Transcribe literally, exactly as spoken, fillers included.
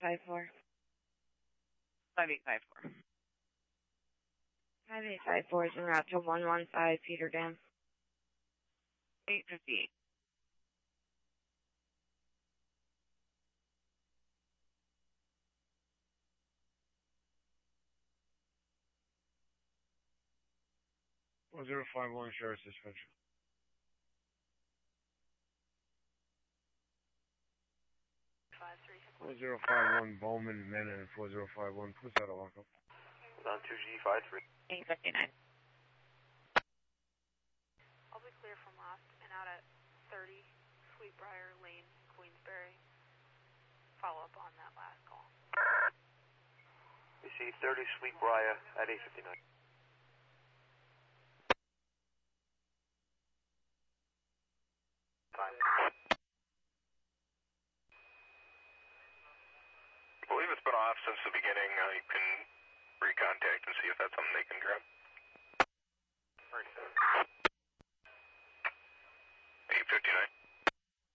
five four. five eight five four. five eight five four is en route to one one five Peter Dam. eight fifty-eight. one zero five one Sheriff's Dispatcher. four zero five one Bowman, Menon, four zero five one, push out a lockup. On two G five three. eight fifty-nine. I'll be clear from last and out at thirty Sweetbriar Lane, Queensbury. Follow up on that last call. We see thirty Sweetbriar at eight fifty-nine. I believe it's been off since the beginning. Uh, you can recontact